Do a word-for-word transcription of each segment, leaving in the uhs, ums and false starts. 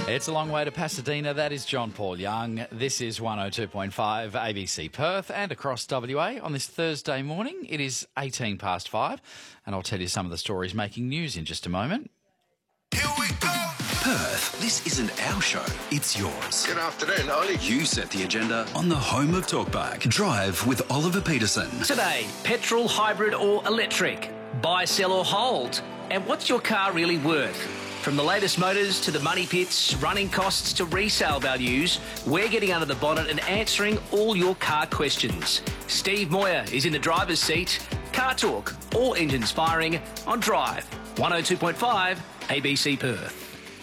It's a long way to Pasadena. That is John Paul Young. This is one oh two point five A B C Perth and across W A on this Thursday morning. It is eighteen past five, and I'll tell you some of the stories making news in just a moment. Here we go! Perth, this isn't our show, it's yours. Good afternoon, Ollie. You set the agenda on the home of Talkback. Drive with Oliver Peterson. Today, petrol, hybrid or electric? Buy, sell or hold? And what's your car really worth? From the latest motors to the money pits, running costs to resale values, we're getting under the bonnet and answering all your car questions. Steve Moyer is in the driver's seat. Car talk, all engines firing on Drive. one oh two point five A B C Perth.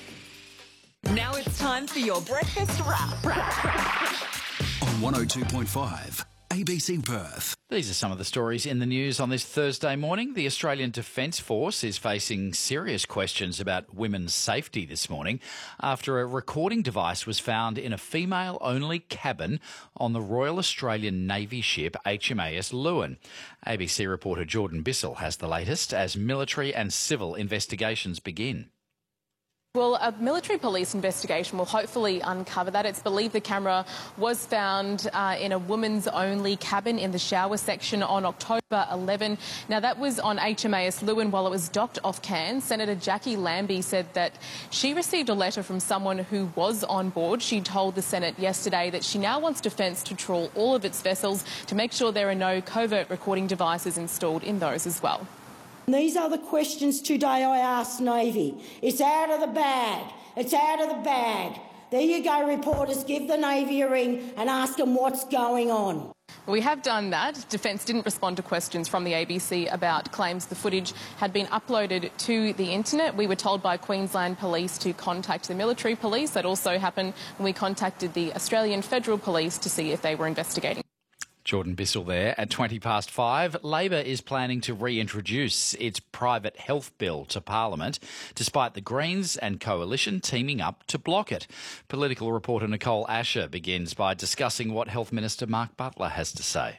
Now it's time for your breakfast wrap. wrap, wrap. On one oh two point five A B C Perth. These are some of the stories in the news on this Thursday morning. The Australian Defence Force is facing serious questions about women's safety this morning after a recording device was found in a female-only cabin on the Royal Australian Navy ship H M A S Lewin. A B C reporter Jordan Bissell has the latest as military and civil investigations begin. Well, a military police investigation will hopefully uncover that. It's believed the camera was found uh, in a woman's only cabin in the shower section on October eleventh. Now, that was on H M A S Lewin while it was docked off Cairns. Senator Jackie Lambie said that she received a letter from someone who was on board. She told the Senate yesterday that she now wants Defence to trawl all of its vessels to make sure there are no covert recording devices installed in those as well. These are the questions today I asked Navy. It's out of the bag. It's out of the bag. There you go, reporters. Give the Navy a ring and ask them what's going on. We have done that. Defence didn't respond to questions from the A B C about claims the footage had been uploaded to the internet. We were told by Queensland Police to contact the military police. That also happened when we contacted the Australian Federal Police to see if they were investigating. Jordan Bissell there. At twenty past five, Labor is planning to reintroduce its private health bill to Parliament, despite the Greens and Coalition teaming up to block it. Political reporter Nicole Asher begins by discussing what Health Minister Mark Butler has to say.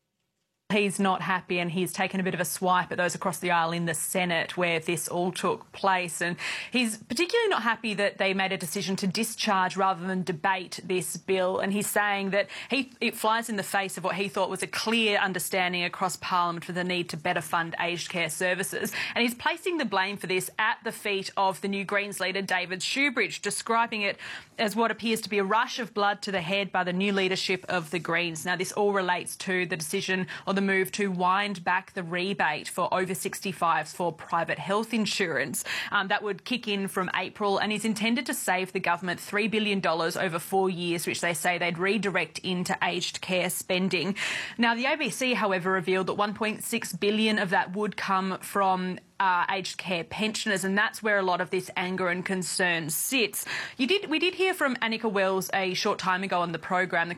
He's not happy, and he's taken a bit of a swipe at those across the aisle in the Senate where this all took place. And he's particularly not happy that they made a decision to discharge rather than debate this bill. And he's saying that he, it flies in the face of what he thought was a clear understanding across Parliament for the need to better fund aged care services. And he's placing the blame for this at the feet of the new Greens leader, David Shoebridge, describing it as what appears to be a rush of blood to the head by the new leadership of the Greens. Now, this all relates to the decision or the move to wind back the rebate for over sixty-fives for private health insurance. Um, that would kick in from April and is intended to save the government three billion dollars over four years, which they say they'd redirect into aged care spending. Now, the A B C, however, revealed that one point six billion dollars of that would come from Uh, aged care pensioners, and that's where a lot of this anger and concern sits. You did, we did hear from Annika Wells a short time ago on the program, the